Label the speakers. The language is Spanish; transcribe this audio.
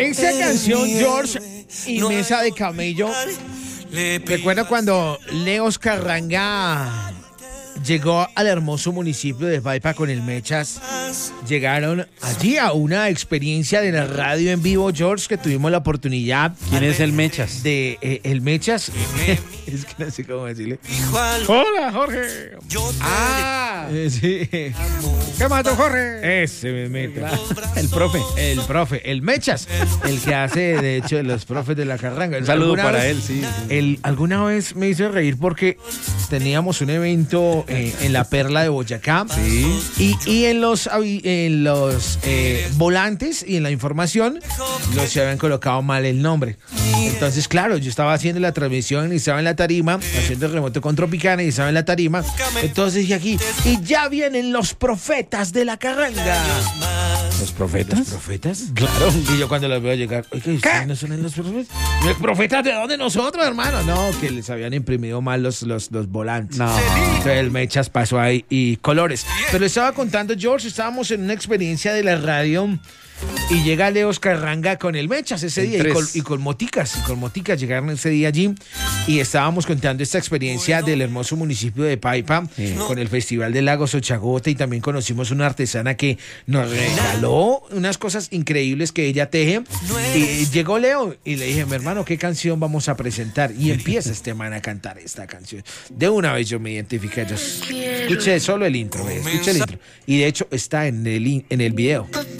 Speaker 1: Esa canción, George y Mesa de Camello, recuerdo cuando Leos Carranga llegó al hermoso municipio de Paipa con el Mechas. Llegaron allí a una experiencia de la radio en vivo, George, que tuvimos la oportunidad.
Speaker 2: ¿Quién es el Mechas?
Speaker 1: De el Mechas. Es que no sé cómo decirle. Hola, Jorge. Sí. ¿Qué más, don Jorge? Ese me mete. El Mechas, el que hace, de hecho, de los profes de la Carranga.
Speaker 2: Un saludo para él, sí.
Speaker 1: Alguna vez me hizo reír porque teníamos un evento en la Perla de Boyacá.
Speaker 2: Sí.
Speaker 1: Y en los volantes y en la información se habían colocado mal el nombre. Entonces, claro, yo estaba haciendo la transmisión y estaba en la tarima, haciendo el remoto con Tropicana y estaba en la tarima. Entonces dije aquí, y ya vienen los profetas de la Carranga.
Speaker 2: ¿Los profetas?
Speaker 1: ¿Los profetas?
Speaker 2: Claro.
Speaker 1: Y yo cuando los veo llegar, oye, ¿ustedes no son los profetas? ¿Los profetas de dónde? Nosotros, hermano. No, que les habían imprimido mal los volantes.
Speaker 2: No.
Speaker 1: Entonces el Mechas pasó ahí y colores. Pero estaba contando, George, estábamos en una experiencia de la radio y llega Leos Carranga con el Mechas ese día y con Moticas. Y con Moticas llegaron ese día allí y estábamos contando esta experiencia del hermoso municipio de Paipa con el Festival del Lago Sochagote, y también conocimos una artesana que nos regaló unas cosas increíbles que ella teje. Y llegó Leo y le dije, mi hermano, ¿qué canción vamos a presentar? Y empieza este man a cantar esta canción. De una vez yo me identifiqué. Yo escuché solo el intro, escuché el intro. Y de hecho está en el video.